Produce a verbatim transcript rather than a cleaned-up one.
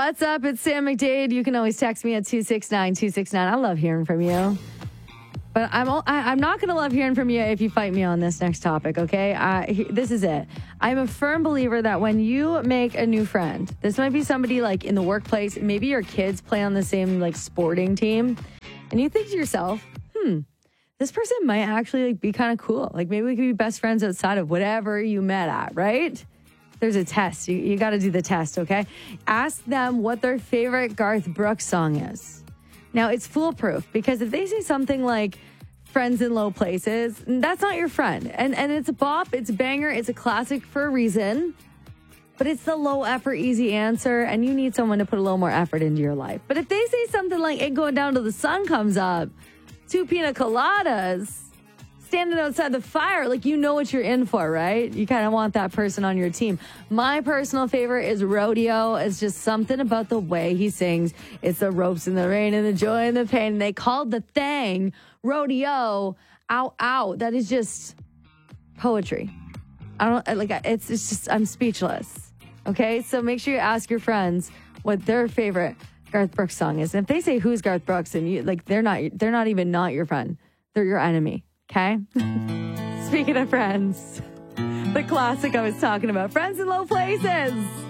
What's up? It's Sam McDade. You can always text me at two six nine, two six nine. I love hearing from you. But I'm all, I, I'm not going to love hearing from you if you fight me on this next topic, okay? Uh, he, this is it. I'm a firm believer that when you make a new friend, this might be somebody like in the workplace, maybe your kids play on the same like sporting team, and you think to yourself, hmm, this person might actually like be kind of cool. Like maybe we could be best friends outside of whatever you met at, right? There's a test. You, you got to do the test, okay? Ask them what their favorite Garth Brooks song is. Now, it's foolproof because if they say something like Friends in Low Places, that's not your friend. And and it's a bop, it's a banger, it's a classic for a reason. But it's the low effort, easy answer, and you need someone to put a little more effort into your life. But if they say something like, ain't going down till the sun comes up, two pina coladas, standing outside the fire, like you know what you're in for, right? You kind of want that person on your team. My personal favorite is Rodeo. It's just something about the way he sings. It's the ropes and the rain and the joy and the pain. And they called the thing Rodeo. Ow, ow. That is just poetry. I don't like it's it's just I'm speechless. Okay? So make sure you ask your friends what their favorite Garth Brooks song is. And if they say who's Garth Brooks and you like they're not they're not even not your friend. They're your enemy. Okay? Speaking of friends, the classic I was talking about, Friends in Low Places.